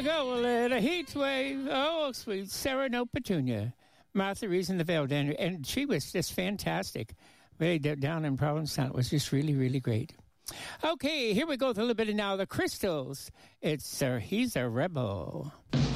go, let a heat wave. Oh, sweet Sarah No Petunia. Martha Reeves in the Veil. And she was just fantastic. Way down in Provincetown. It was just really, really great. Okay, here we go with a little bit of now the Crystals. It's He's a Rebel.